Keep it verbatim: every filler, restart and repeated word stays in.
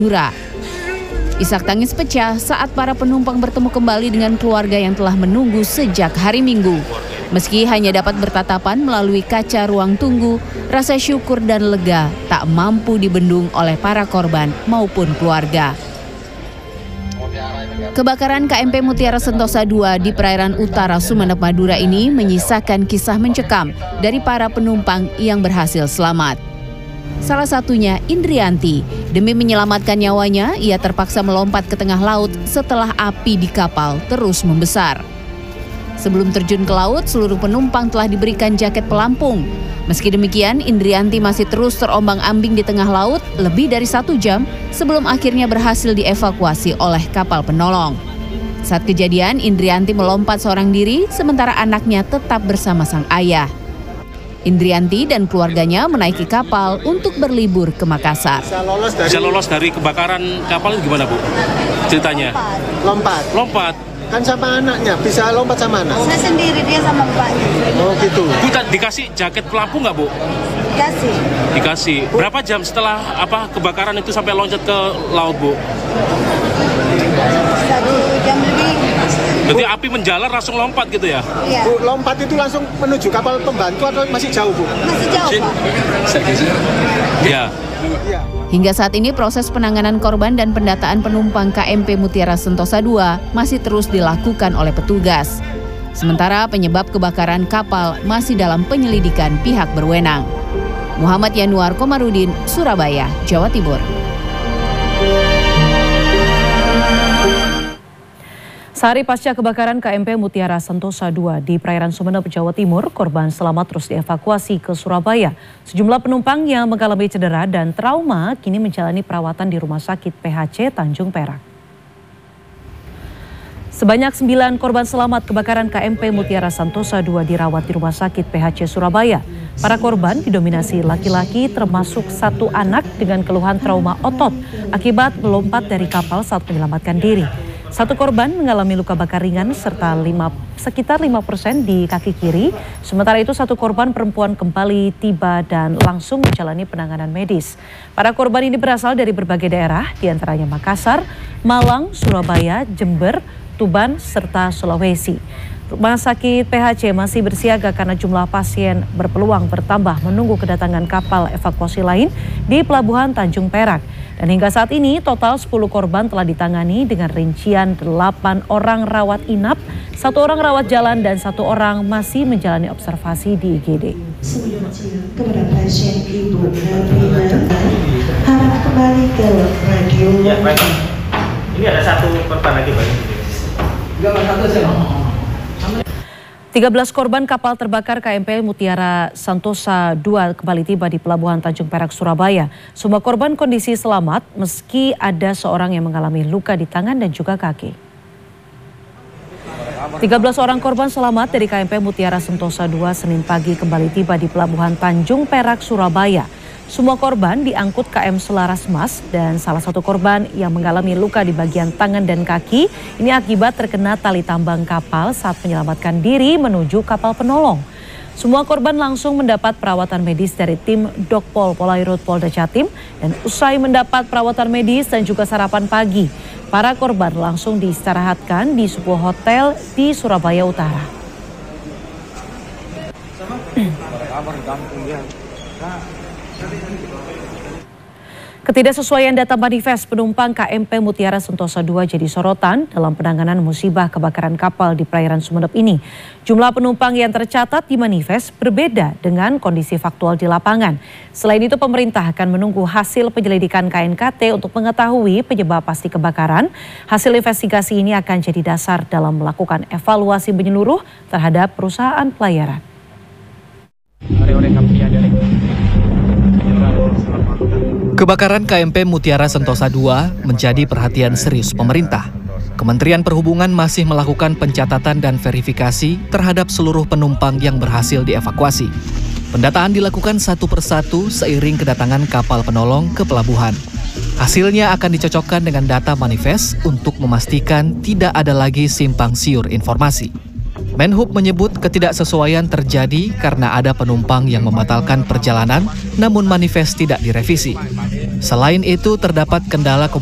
Madura. Isak tangis pecah saat para penumpang bertemu kembali dengan keluarga yang telah menunggu sejak hari Minggu. Meski hanya dapat bertatapan melalui kaca ruang tunggu, rasa syukur dan lega tak mampu dibendung oleh para korban maupun keluarga. Kebakaran K M P Mutiara Sentosa dua di perairan utara Sumeneb, Madura ini menyisakan kisah mencekam dari para penumpang yang berhasil selamat. Salah satunya Indrianti. Demi menyelamatkan nyawanya, ia terpaksa melompat ke tengah laut setelah api di kapal terus membesar. Sebelum terjun ke laut, seluruh penumpang telah diberikan jaket pelampung. Meski demikian, Indrianti masih terus terombang-ambing di tengah laut lebih dari satu jam sebelum akhirnya berhasil dievakuasi oleh kapal penolong. Saat kejadian, Indrianti melompat seorang diri, sementara anaknya tetap bersama sang ayah. Indrianti dan keluarganya menaiki kapal untuk berlibur ke Makassar. Bisa lolos dari, Bisa lolos dari kebakaran kapal itu gimana, Bu? Ceritanya? Lompat. Lompat. Kan sama anaknya, bisa lompat sama anak. Saya sendiri, dia sama bapaknya. Oh gitu. Bu, dikasih jaket pelampung nggak, Bu? Dikasih. Dikasih. Berapa jam setelah apa kebakaran itu sampai loncat ke laut, Bu? Satu jam lebih. Berarti api menjalar langsung lompat gitu ya? Iya. Bu, lompat itu langsung menuju kapal pembantu atau masih jauh, Bu? Masih jauh, Pak. Iya. Iya. Hingga saat ini proses penanganan korban dan pendataan penumpang K M P Mutiara Sentosa dua masih terus dilakukan oleh petugas. Sementara penyebab kebakaran kapal masih dalam penyelidikan pihak berwenang. Muhammad Yanuar Komarudin, Surabaya, Jawa Timur. Sehari pasca kebakaran K M P Mutiara Sentosa dua di perairan Sumeneb, Jawa Timur, korban selamat terus dievakuasi ke Surabaya. Sejumlah penumpang yang mengalami cedera dan trauma kini menjalani perawatan di Rumah Sakit P H C Tanjung Perak. Sebanyak sembilan korban selamat kebakaran K M P Mutiara Sentosa dua dirawat di Rumah Sakit P H C Surabaya. Para korban didominasi laki-laki termasuk satu anak dengan keluhan trauma otot akibat melompat dari kapal saat menyelamatkan diri. Satu korban mengalami luka bakar ringan serta lima, sekitar lima persen di kaki kiri. Sementara itu satu korban perempuan kembali tiba dan langsung menjalani penanganan medis. Para korban ini berasal dari berbagai daerah, diantaranya Makassar, Malang, Surabaya, Jember, Tuban, serta Sulawesi. Rumah Sakit P H C masih bersiaga karena jumlah pasien berpeluang bertambah menunggu kedatangan kapal evakuasi lain di Pelabuhan Tanjung Perak. Dan hingga saat ini total sepuluh korban telah ditangani dengan rincian delapan orang rawat inap, satu orang rawat jalan dan satu orang masih menjalani observasi di I G D. Kepada pasien Ibu Herlina, harap kembali ke radio. Ya, baik. Ini ada satu korban lagi, Pak. Enggak, satu saja. tiga belas korban kapal terbakar K M P Mutiara Sentosa dua kembali tiba di Pelabuhan Tanjung Perak, Surabaya. Semua korban kondisi selamat meski ada seorang yang mengalami luka di tangan dan juga kaki. tiga belas orang korban selamat dari K M P Mutiara Sentosa dua Senin pagi kembali tiba di Pelabuhan Tanjung Perak, Surabaya. Semua korban diangkut K M Selaras Mas dan salah satu korban yang mengalami luka di bagian tangan dan kaki ini akibat terkena tali tambang kapal saat menyelamatkan diri menuju kapal penolong. Semua korban langsung mendapat perawatan medis dari tim Dokpol Polairut Polda Jatim dan usai mendapat perawatan medis dan juga sarapan pagi, para korban langsung diistirahatkan di sebuah hotel di Surabaya Utara. Ketidaksesuaian data manifest penumpang K M P Mutiara Sentosa dua jadi sorotan dalam penanganan musibah kebakaran kapal di perairan Sumeneb ini. Jumlah penumpang yang tercatat di manifest berbeda dengan kondisi faktual di lapangan. Selain itu, pemerintah akan menunggu hasil penyelidikan K N K T untuk mengetahui penyebab pasti kebakaran. Hasil investigasi ini akan jadi dasar dalam melakukan evaluasi menyeluruh terhadap perusahaan pelayaran. Kebakaran K M P Mutiara Sentosa dua menjadi perhatian serius pemerintah. Kementerian Perhubungan masih melakukan pencatatan dan verifikasi terhadap seluruh penumpang yang berhasil dievakuasi. Pendataan dilakukan satu persatu seiring kedatangan kapal penolong ke pelabuhan. Hasilnya akan dicocokkan dengan data manifest untuk memastikan tidak ada lagi simpang siur informasi. Menhub menyebut ketidaksesuaian terjadi karena ada penumpang yang membatalkan perjalanan namun manifest tidak direvisi. Selain itu, terdapat kendala